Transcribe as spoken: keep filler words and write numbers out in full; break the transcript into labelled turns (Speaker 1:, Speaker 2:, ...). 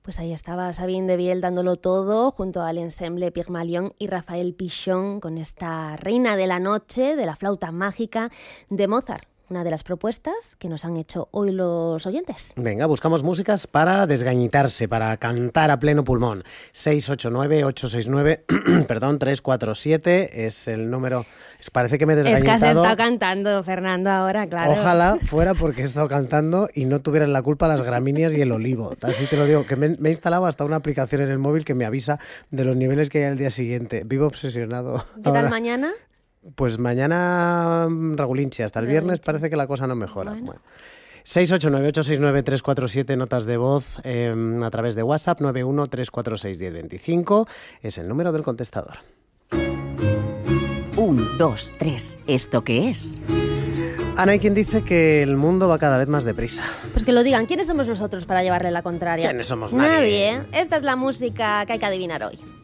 Speaker 1: Pues ahí estaba Sabine de Viel dándolo todo junto al ensemble Pygmalion y Rafael Pichon con esta Reina de la Noche de la flauta mágica de Mozart. Una de las propuestas que nos han hecho hoy los oyentes.
Speaker 2: Venga, buscamos músicas para desgañitarse, para cantar a pleno pulmón. seis ocho nueve, ocho seis nueve, perdón, tres cuatro siete es el número. Parece que me he desgañitado.
Speaker 1: Es que has estado cantando, Fernando, ahora, claro.
Speaker 2: Ojalá fuera porque he estado cantando y no tuvieran la culpa las gramíneas y el olivo. Así te lo digo, que me, me he instalado hasta una aplicación en el móvil que me avisa de los niveles que hay al día siguiente. Vivo obsesionado.
Speaker 1: ¿Qué
Speaker 2: ahora.
Speaker 1: tal mañana?
Speaker 2: Pues mañana regulinchi, hasta el viernes parece que la cosa no mejora.
Speaker 1: Bueno.
Speaker 2: Bueno. seis ocho nueve, ocho seis nueve, tres cuatro siete, notas de voz eh, a través de WhatsApp, nueve uno tres cuatro seis uno cero dos cinco, es el número del contestador.
Speaker 3: Un, dos, tres, ¿esto qué es?
Speaker 2: Ana, hay quien dice que el mundo va cada vez más deprisa.
Speaker 1: Pues que lo digan, ¿quiénes somos nosotros para llevarle la contraria?
Speaker 2: ¿Quiénes somos? Nadie.
Speaker 1: Nadie, ¿eh? Esta es la música que hay que adivinar hoy.